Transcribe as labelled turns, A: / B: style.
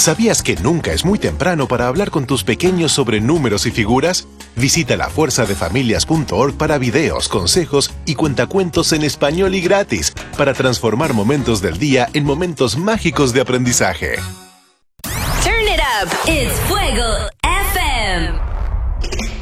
A: ¿Sabías que nunca es muy temprano para hablar con tus pequeños sobre números y figuras? Visita lafuerzadefamilias.org para videos, consejos y cuentacuentos en español y gratis para transformar momentos del día en momentos mágicos de aprendizaje.
B: Turn it up. It's Fuego